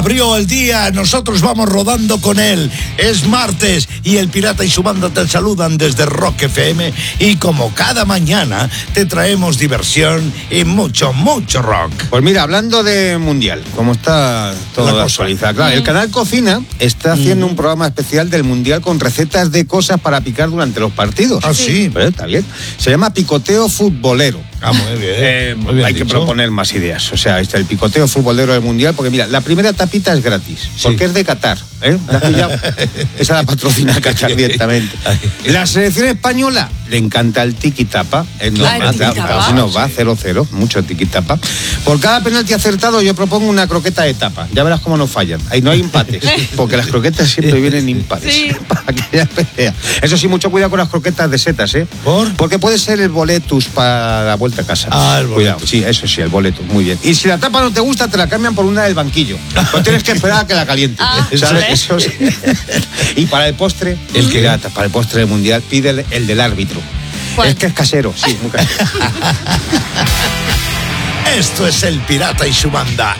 Abrió el día, nosotros vamos rodando con él. Es martes y el Pirata y su banda te saludan desde Rock FM. Y como cada mañana, te traemos diversión y mucho, mucho rock. Pues mira, hablando de Mundial, como está todo actualizado, claro, el canal Cocina está haciendo un programa especial del Mundial con recetas de cosas para picar durante los partidos. Ah, sí. Pues está bien. Se llama Picoteo Futbolero. Ah, muy bien. Muy bien hay dicho. Que proponer más ideas. O sea, el picoteo futbolero del Mundial, porque mira, la primera tapita es gratis, porque es de Qatar. ¿La has pillado? Esa la patrocina Qatar directamente. La selección española le encanta el tiquitapa. Si nos va 0-0, mucho tiquitapa. Por cada penalti acertado yo propongo una croqueta de tapa. Ya verás cómo no fallan. Ahí no hay empates, porque las croquetas siempre vienen impares. Sí. Para que ya pelea. Eso sí, mucho cuidado con las croquetas de setas, ¿eh? Porque puede ser el boletus para la vuelta a casa. El cuidado, sí, eso sí, el boletus, muy bien. Y si la tapa no te gusta, te la cambian por una del banquillo. Pues tienes que esperar a que la caliente. ¿Sabes? Eso sí. Y para el postre, para el postre del Mundial, pide el del árbitro. ¿Cuál? Es que es casero, sí, muy casero. Esto es el Pirata y su banda